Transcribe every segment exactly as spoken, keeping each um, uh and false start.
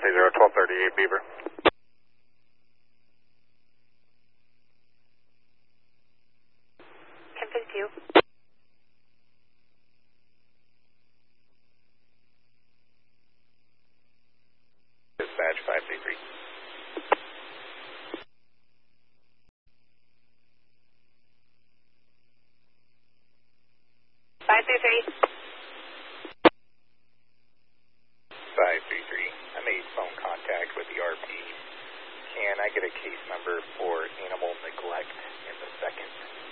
three zero, twelve thirty-eight Beaver. ten fifty-two. Dispatch five three three. five three three. five three three. I made phone contact with the R P. Can I get a case number for animal neglect in the second?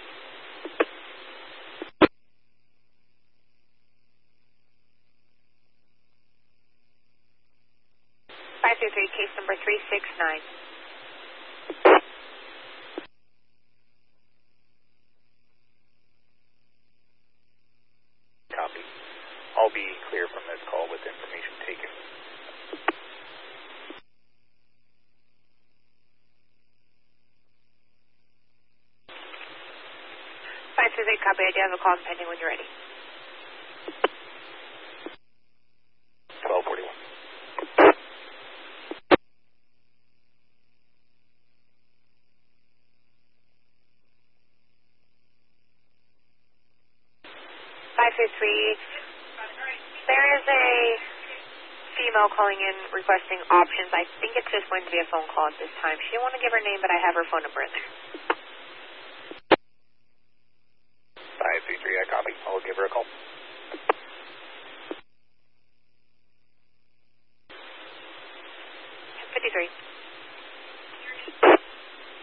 five three three, case number three six nine. Copy. I'll be clear from this call with information taken. five three three, copy. I do have a call pending when you're ready. twelve forty-one. five three three, there is a female calling in requesting options. I think it's just going to be a phone call at this time. She didn't want to give her name, but I have her phone number in there.